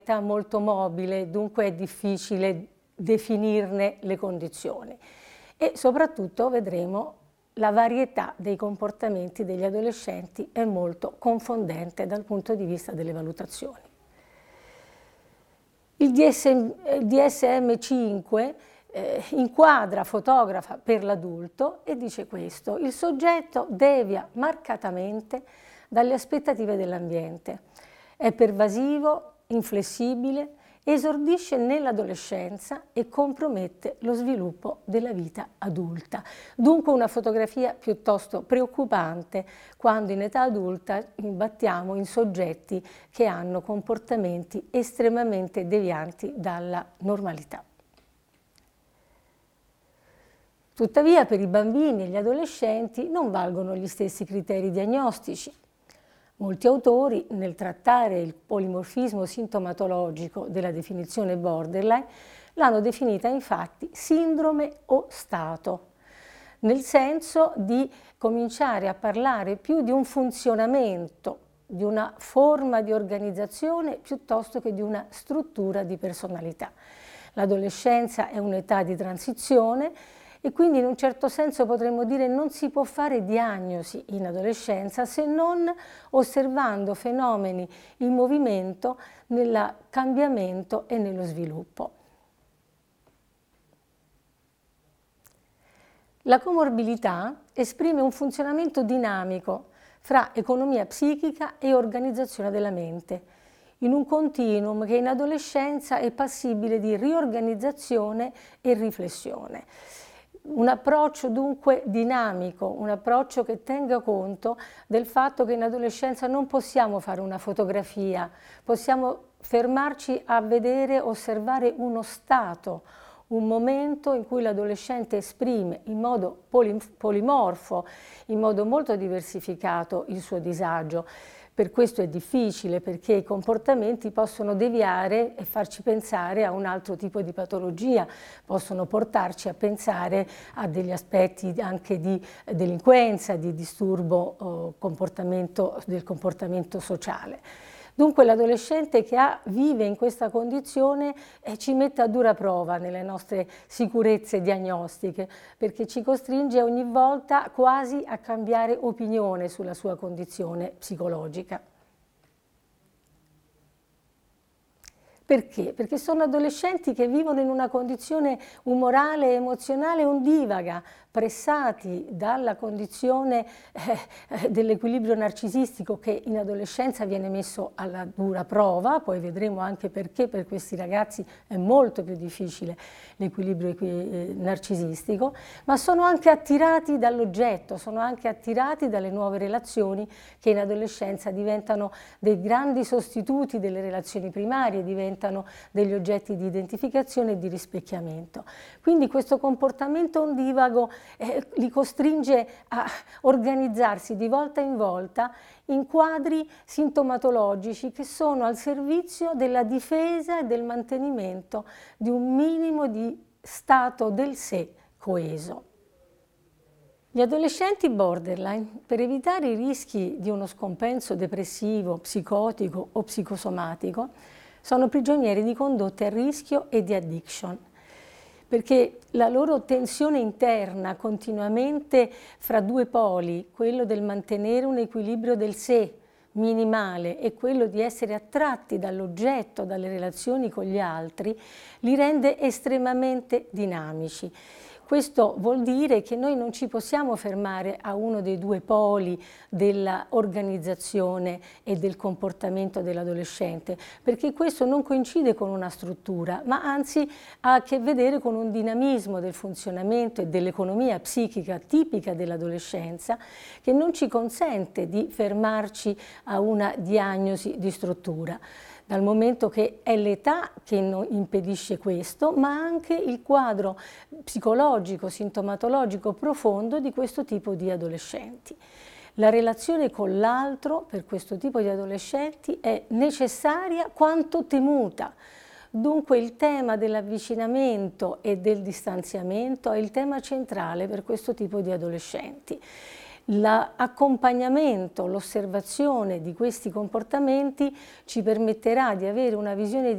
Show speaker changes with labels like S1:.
S1: molto mobile, dunque è difficile definirne le condizioni e soprattutto vedremo la varietà dei comportamenti degli adolescenti è molto confondente dal punto di vista delle valutazioni. Il DSM-5 inquadra, fotografa per l'adulto e dice questo: il soggetto devia marcatamente dalle aspettative dell'ambiente, è pervasivo, inflessibile, esordisce nell'adolescenza e compromette lo sviluppo della vita adulta. Dunque una fotografia piuttosto preoccupante quando in età adulta imbattiamo in soggetti che hanno comportamenti estremamente devianti dalla normalità. Tuttavia per i bambini e gli adolescenti non valgono gli stessi criteri diagnostici. Molti autori, nel trattare il polimorfismo sintomatologico della definizione borderline, l'hanno definita infatti sindrome o stato, nel senso di cominciare a parlare più di un funzionamento, di una forma di organizzazione piuttosto che di una struttura di personalità. L'adolescenza è un'età di transizione e quindi in un certo senso potremmo dire non si può fare diagnosi in adolescenza se non osservando fenomeni in movimento nel cambiamento e nello sviluppo. La comorbilità esprime un funzionamento dinamico fra economia psichica e organizzazione della mente, in un continuum che in adolescenza è passibile di riorganizzazione e riflessione. Un approccio dunque dinamico, un approccio che tenga conto del fatto che in adolescenza non possiamo fare una fotografia, possiamo fermarci a vedere, osservare uno stato, un momento in cui l'adolescente esprime in modo polimorfo, in modo molto diversificato il suo disagio. Per questo è difficile, perché i comportamenti possono deviare e farci pensare a un altro tipo di patologia, possono portarci a pensare a degli aspetti anche di delinquenza, di disturbo del comportamento sociale. Dunque l'adolescente che vive in questa condizione ci mette a dura prova nelle nostre sicurezze diagnostiche, perché ci costringe ogni volta quasi a cambiare opinione sulla sua condizione psicologica. Perché? Perché sono adolescenti che vivono in una condizione umorale e emozionale ondivaga, pressati dalla condizione dell'equilibrio narcisistico che in adolescenza viene messo alla dura prova, poi vedremo anche perché per questi ragazzi è molto più difficile l'equilibrio narcisistico, ma sono anche attirati dall'oggetto, sono anche attirati dalle nuove relazioni che in adolescenza diventano dei grandi sostituti delle relazioni primarie, diventano degli oggetti di identificazione e di rispecchiamento. Quindi questo comportamento ondivago li costringe a organizzarsi di volta in volta in quadri sintomatologici che sono al servizio della difesa e del mantenimento di un minimo di stato del sé coeso. Gli adolescenti borderline, per evitare i rischi di uno scompenso depressivo, psicotico o psicosomatico, sono prigionieri di condotte a rischio e di addiction, perché la loro tensione interna continuamente fra due poli, quello del mantenere un equilibrio del sé minimale e quello di essere attratti dall'oggetto, dalle relazioni con gli altri, li rende estremamente dinamici. Questo vuol dire che noi non ci possiamo fermare a uno dei due poli dell'organizzazione e del comportamento dell'adolescente, perché questo non coincide con una struttura, ma anzi ha a che vedere con un dinamismo del funzionamento e dell'economia psichica tipica dell'adolescenza che non ci consente di fermarci a una diagnosi di struttura, dal momento che è l'età che impedisce questo, ma anche il quadro psicologico, sintomatologico profondo di questo tipo di adolescenti. La relazione con l'altro per questo tipo di adolescenti è necessaria quanto temuta. Dunque il tema dell'avvicinamento e del distanziamento è il tema centrale per questo tipo di adolescenti. l'accompagnamento, l'osservazione di questi comportamenti ci permetterà di avere una visione